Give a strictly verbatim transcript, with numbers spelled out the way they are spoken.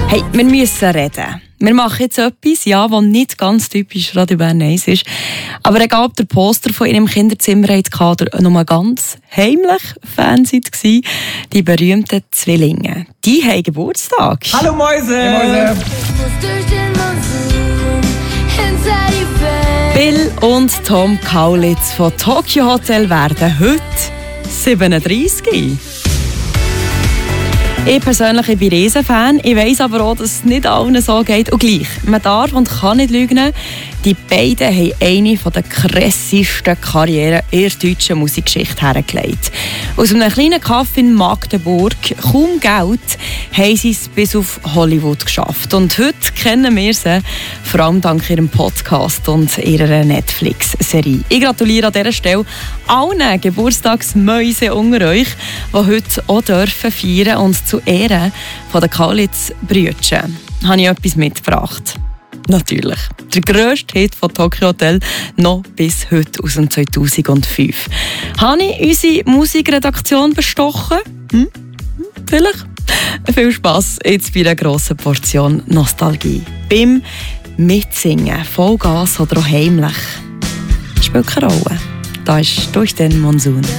Hey, wir müssen reden. Wir machen jetzt etwas, ja, was nicht ganz typisch Radio Bern eins ist. Aber egal, ob der Poster von ihrem Kinderzimmer hatte oder noch mal ganz heimlich Fans waren, die berühmten Zwillinge. Die haben Geburtstag. Hallo Mäuse! Hey, Mäuse! Bill und Tom Kaulitz von Tokyo Hotel werden heute siebenunddreissig. Ich persönlich bin Riesenfan. Ich weiss aber auch, dass es nicht allen so geht. Und gleich, man darf und kann nicht lügen, die beiden haben eine der krassesten Karrieren in der deutschen Musikgeschichte hergelegt. Aus einem kleinen Kaff in Magdeburg, kaum Geld, haben sie es bis auf Hollywood geschafft. Und heute kennen wir sie, vor allem dank ihrem Podcast und ihrer Netflix-Serie. Ich gratuliere an dieser Stelle allen Geburtstagsmäuse unter euch, die heute auch dürfen feiern und zu Ehren von den Kaulitz-Brüdern habe ich etwas mitgebracht. Natürlich. Der grösste Hit von Tokyo Hotel noch bis heute aus dem zweitausendfünf. Habe ich unsere Musikredaktion bestochen? Hm? Vielleicht? Viel Spass jetzt bei einer grossen Portion Nostalgie. Beim Mitsingen, Vollgas oder auch heimlich. Spielt keine Rolle. Da ist «Durch den Monsun».